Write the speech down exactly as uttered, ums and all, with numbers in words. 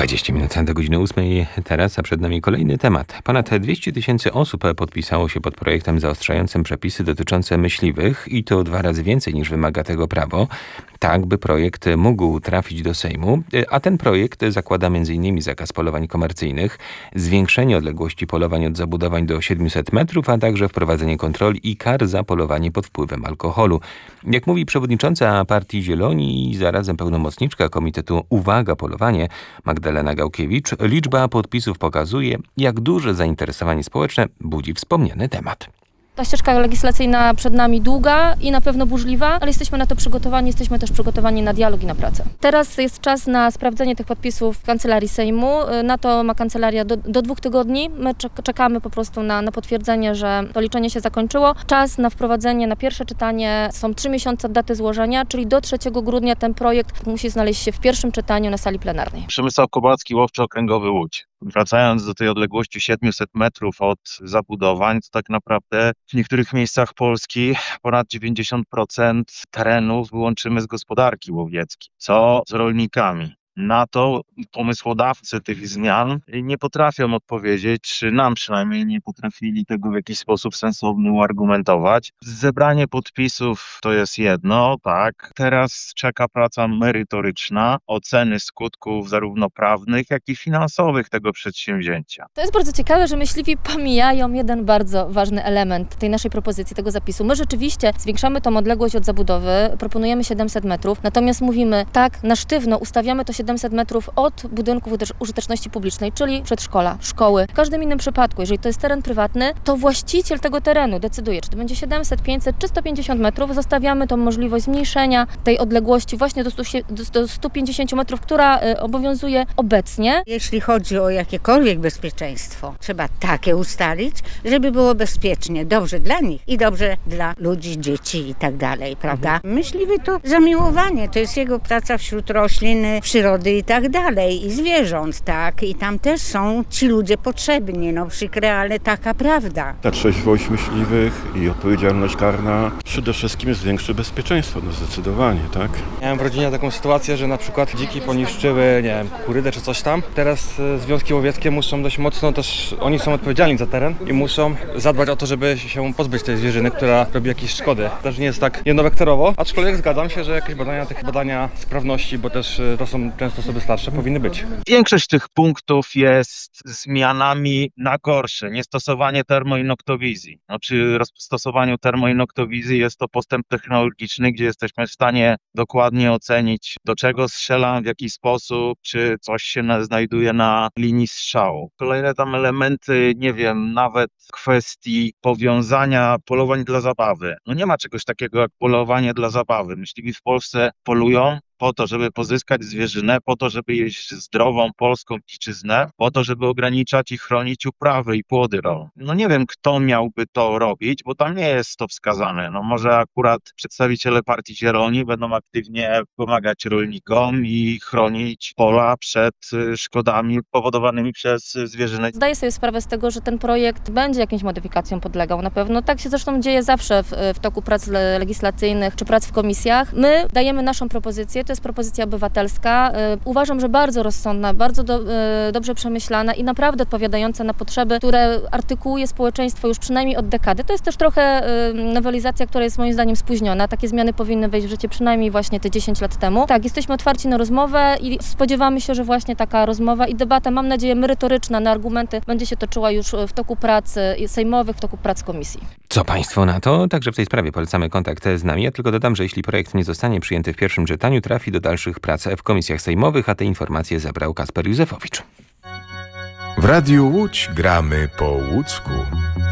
dwadzieścia minut do godziny ósmej teraz, a przed nami kolejny temat. Ponad dwieście tysięcy osób podpisało się pod projektem zaostrzającym przepisy dotyczące myśliwych i to dwa razy więcej niż wymaga tego prawo, tak by projekt mógł trafić do Sejmu. A ten projekt zakłada między innymi zakaz polowań komercyjnych, zwiększenie odległości polowań od zabudowań do siedmiuset metrów, a także wprowadzenie kontroli i kar za polowanie pod wpływem alkoholu. Jak mówi przewodnicząca Partii Zieloni i zarazem pełnomocniczka Komitetu Uwaga Polowanie Magdalena Gałkiewicz, liczba podpisów pokazuje, jak duże zainteresowanie społeczne budzi wspomniany temat. Ta ścieżka legislacyjna przed nami długa i na pewno burzliwa, ale jesteśmy na to przygotowani, jesteśmy też przygotowani na dialog i na pracę. Teraz jest czas na sprawdzenie tych podpisów w Kancelarii Sejmu. Na to ma kancelaria do, do dwóch tygodni. My czekamy po prostu na, na potwierdzenie, że to liczenie się zakończyło. Czas na wprowadzenie na pierwsze czytanie są trzy miesiące od daty złożenia, czyli do trzeciego grudnia ten projekt musi znaleźć się w pierwszym czytaniu na sali plenarnej. Przemysław Kowalski, Łowczo-Okręgowy Łódź. Wracając do tej odległości siedmiuset metrów od zabudowań, to tak naprawdę w niektórych miejscach Polski ponad dziewięćdziesiąt procent terenów wyłączymy z gospodarki łowieckiej. Co z rolnikami? Na to pomysłodawcy tych zmian nie potrafią odpowiedzieć, czy nam przynajmniej nie potrafili tego w jakiś sposób sensowny uargumentować. Zebranie podpisów to jest jedno, tak. Teraz czeka praca merytoryczna, oceny skutków zarówno prawnych, jak i finansowych tego przedsięwzięcia. To jest bardzo ciekawe, że myśliwi pomijają jeden bardzo ważny element tej naszej propozycji, tego zapisu. My rzeczywiście zwiększamy tą odległość od zabudowy, proponujemy siedemset metrów, natomiast mówimy tak, na sztywno ustawiamy to siedemset metrów od budynków użyteczności publicznej, czyli przedszkola, szkoły. W każdym innym przypadku, jeżeli to jest teren prywatny, to właściciel tego terenu decyduje, czy to będzie siedemset, pięćset czy sto pięćdziesiąt metrów. Zostawiamy tą możliwość zmniejszenia tej odległości właśnie do, stu, do stu pięćdziesięciu metrów, która y, obowiązuje obecnie. Jeśli chodzi o jakiekolwiek bezpieczeństwo, trzeba takie ustalić, żeby było bezpiecznie, dobrze dla nich i dobrze dla ludzi, dzieci i tak dalej, prawda? Mhm. Myśliwy to zamiłowanie, to jest jego praca wśród roślin, przyrody i tak dalej, i zwierząt, tak, i tam też są ci ludzie potrzebni, no przykre, ale taka prawda. Ta trzeźwość myśliwych i odpowiedzialność karna przede wszystkim zwiększy bezpieczeństwo, no zdecydowanie, tak. Miałem w rodzinie taką sytuację, że na przykład dziki poniszczyły, nie wiem, kurydę czy coś tam. Teraz związki łowieckie muszą dość mocno też, oni są odpowiedzialni za teren i muszą zadbać o to, żeby się pozbyć tej zwierzyny, która robi jakieś szkody. Też nie jest tak jednowektorowo, aczkolwiek zgadzam się, że jakieś badania, takie badania sprawności, bo też to są często osoby starsze, powinny być. Większość tych punktów jest zmianami na gorsze. Niestosowanie termoinoktowizji. No, przy stosowaniu termoinoktowizji jest to postęp technologiczny, gdzie jesteśmy w stanie dokładnie ocenić, do czego strzelam, w jaki sposób, czy coś się na, znajduje na linii strzału. Kolejne tam elementy, nie wiem, nawet kwestii powiązania polowań dla zabawy. No nie ma czegoś takiego jak polowanie dla zabawy. Myśliwi w Polsce polują po to, żeby pozyskać zwierzynę, po to, żeby jeść zdrową polską dziczyznę, po to, żeby ograniczać i chronić uprawy i płody rolne. No nie wiem, kto miałby to robić, bo tam nie jest to wskazane. No może akurat przedstawiciele Partii Zieloni będą aktywnie pomagać rolnikom i chronić pola przed szkodami powodowanymi przez zwierzynę. Zdaję sobie sprawę z tego, że ten projekt będzie jakimś modyfikacjom podlegał na pewno. Tak się zresztą dzieje zawsze w, w toku prac legislacyjnych czy prac w komisjach. My dajemy naszą propozycję. To jest propozycja obywatelska. Uważam, że bardzo rozsądna, bardzo do, dobrze przemyślana i naprawdę odpowiadająca na potrzeby, które artykułuje społeczeństwo już przynajmniej od dekady. To jest też trochę nowelizacja, która jest moim zdaniem spóźniona. Takie zmiany powinny wejść w życie przynajmniej właśnie te dziesięć lat temu. Tak, jesteśmy otwarci na rozmowę i spodziewamy się, że właśnie taka rozmowa i debata, mam nadzieję, merytoryczna na argumenty będzie się toczyła już w toku prac sejmowych, w toku prac komisji. Co Państwo na to? Także w tej sprawie polecamy kontakt z nami. Ja tylko dodam, że jeśli projekt nie zostanie przyjęty w pierwszym czytaniu, trafi do dalszych prac w komisjach sejmowych, a te informacje zebrał Kasper Józefowicz. W Radiu Łódź gramy po łódzku.